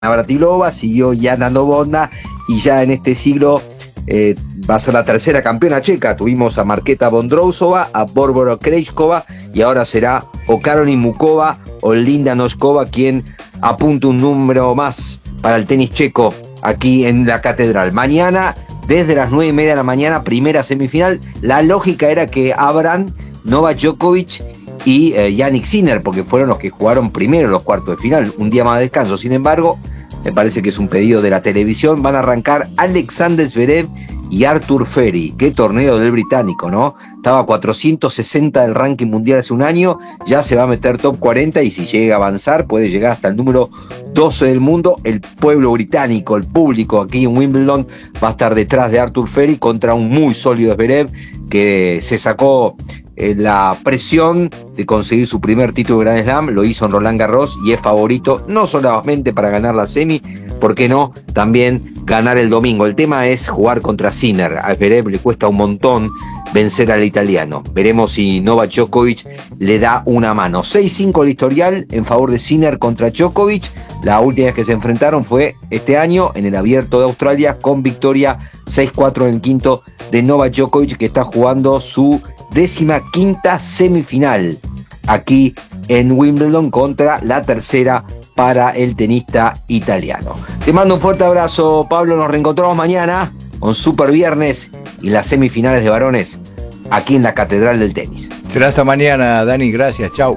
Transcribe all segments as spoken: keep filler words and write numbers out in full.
Navratilova, siguió Jana Novotná y ya en este siglo eh, va a ser la tercera campeona checa. Tuvimos a Markéta Vondrousova, a Barbora Krejcikova y ahora será o Caroline Muchova o Linda Noskova quien apunte un número más para el tenis checo aquí en la Catedral. Mañana, desde las nueve y media de la mañana, primera semifinal. La lógica era que abran Novak Djokovic y eh, Jannik Sinner, porque fueron los que jugaron primero los cuartos de final, un día más de descanso. Sin embargo, me parece que es un pedido de la televisión. Van a arrancar Alexander Zverev y Arthur Ferry. Qué torneo del británico, ¿no? Estaba a cuatrocientos sesenta del ranking mundial hace un año, ya se va a meter top cuarenta y si llega a avanzar puede llegar hasta el número doce del mundo. El pueblo británico, el público aquí en Wimbledon va a estar detrás de Arthur Ferry contra un muy sólido Zverev que se sacó eh, la presión de conseguir su primer título de Grand Slam, lo hizo en Roland Garros y es favorito no solamente para ganar la semi, ¿por qué no? También ganar el domingo. El tema es jugar contra Sinner. A Zverev le cuesta un montón vencer al italiano. Veremos si Novak Djokovic le da una mano. seis cinco el historial en favor de Sinner contra Djokovic. La última vez que se enfrentaron fue este año en el Abierto de Australia con victoria seis cuatro en el quinto de Novak Djokovic, que está jugando su décima quinta semifinal aquí en Wimbledon contra la tercera para el tenista italiano. Te mando un fuerte abrazo, Pablo. Nos reencontramos mañana con Super Viernes y las semifinales de varones aquí en la Catedral del Tenis. Será hasta mañana, Dani. Gracias. Chau.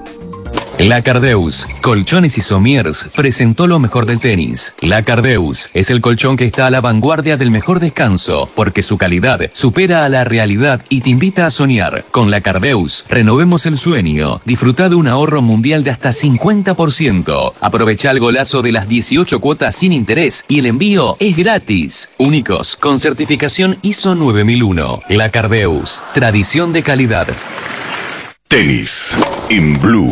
La Cardeus, Colchones y Somiers, presentó lo mejor del tenis. La Cardeus es el colchón que está a la vanguardia del mejor descanso, porque su calidad supera a la realidad y te invita a soñar. Con La Cardeus, renovemos el sueño. Disfruta de un ahorro mundial de hasta cincuenta por ciento. Aprovecha el golazo de las dieciocho cuotas sin interés y el envío es gratis. Únicos, con certificación I S O nueve mil uno. La Cardeus, tradición de calidad. Tenis en Blue.